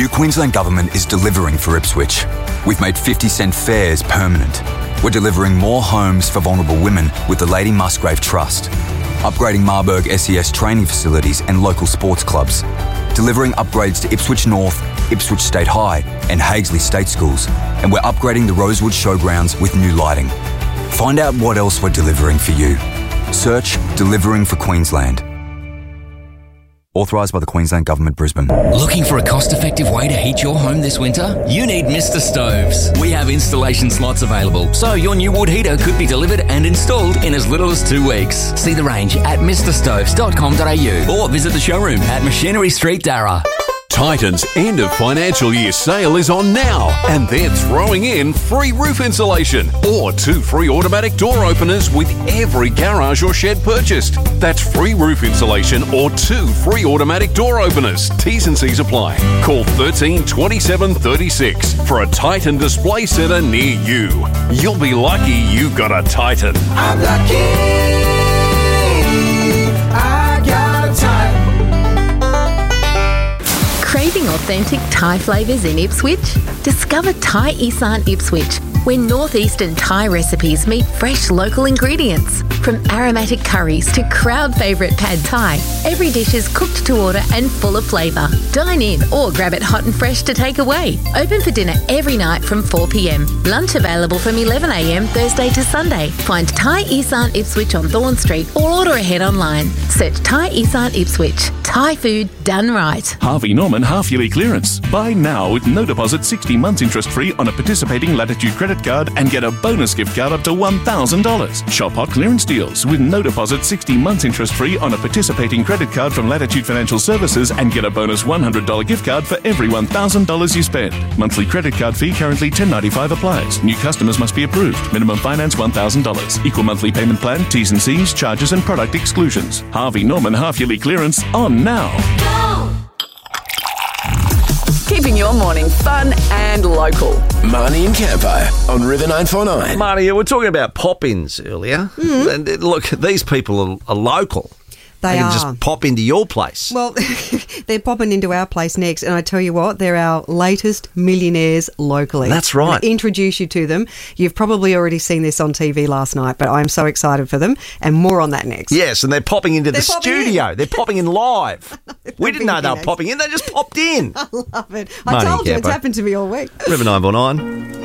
new Queensland Government is delivering for Ipswich. We've made 50-cent fares permanent. We're delivering more homes for vulnerable women with the Lady Musgrave Trust. Upgrading Marburg SES training facilities and local sports clubs. Delivering upgrades to Ipswich North, Ipswich State High and Haigsley State Schools. And we're upgrading the Rosewood Showgrounds with new lighting. Find out what else we're delivering for you. Search Delivering for Queensland. Authorised by the Queensland Government, Brisbane. Looking for a cost-effective way to heat your home this winter? You need Mr. Stoves. We have installation slots available, so your new wood heater could be delivered and installed in as little as 2 weeks. See the range at mrstoves.com.au or visit the showroom at Machinery Street, Darra. Titan's end of financial year sale is on now, and they're throwing in free roof insulation or 2 free automatic door openers with every garage or shed purchased. That's free roof insulation or 2 free automatic door openers. T's and C's apply. Call 13 27 36 for a Titan display centre near you. You'll be lucky you got a Titan. I'm lucky I got a Titan. Craving authentic Thai flavours in Ipswich? Discover Thai Isan Ipswich, where northeastern Thai recipes meet fresh local ingredients. From aromatic curries to crowd favourite pad Thai, every dish is cooked to order and full of flavour. Dine in or grab it hot and fresh to take away. Open for dinner every night from 4 p.m. Lunch available from 11 a.m. Thursday to Sunday. Find Thai Isan Ipswich on Thorn Street or order ahead online. Search Thai Isan Ipswich. Thai food done right. Harvey Norman half-yearly clearance. Buy now with no deposit, 60 months interest-free on a participating Latitude credit card and get a bonus gift card up to $1,000. Shop hot clearance deals with no deposit, 60 months interest-free on a participating credit card from Latitude Financial Services and get a bonus $100 gift card for every $1,000 you spend. Monthly credit card fee currently $10.95 applies. New customers must be approved. Minimum finance $1,000. Equal monthly payment plan, T's and C's, charges and product exclusions. Harvey Norman half-yearly clearance on now. Keeping your morning fun and local. Marnie and Campo on River 949. Marnie, we were talking about pop-ins earlier. And look, these people are local. They can are. just pop into your place. Well, they're popping into our place next, and I tell you what, they're our latest millionaires locally. That's right. I'm gonna introduce you to them. You've probably already seen this on TV last night, but I'm so excited for them, and more on that next. Yes, and they're popping into the studio. They're popping in live. We didn't know they were popping in. They just popped in. I love it. Marnie I told you, it's Campo. happened to me all week. River 949.